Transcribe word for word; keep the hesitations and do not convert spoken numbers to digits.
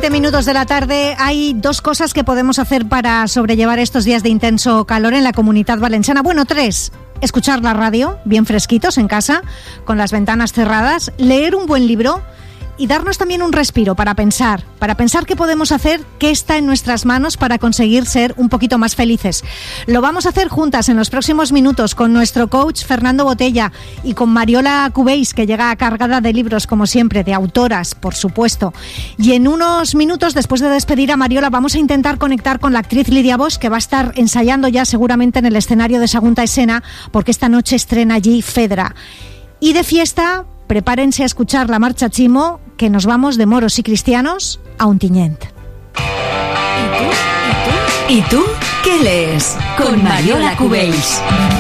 Siete minutos de la tarde. Hay dos cosas que podemos hacer para sobrellevar estos días de intenso calor en la Comunitat Valenciana. Bueno, tres. Escuchar la radio, bien fresquitos en casa, con las ventanas cerradas, leer un buen libro y darnos también un respiro para pensar, para pensar qué podemos hacer, qué está en nuestras manos para conseguir ser un poquito más felices. Lo vamos a hacer juntas en los próximos minutos con nuestro coach Fernando Botella y con Mariola Cubells, que llega cargada de libros, como siempre, de autoras, por supuesto. Y en unos minutos, después de despedir a Mariola, vamos a intentar conectar con la actriz Lidia Bosch, que va a estar ensayando ya seguramente en el escenario de Sagunta Escena, porque esta noche estrena allí Fedra. Y de fiesta, prepárense a escuchar la marcha Chimo, que nos vamos de moros y cristianos a Ontinyent. ¿Y tú? ¿Y tú? ¿Y tú qué lees? Con Mariola Cubells.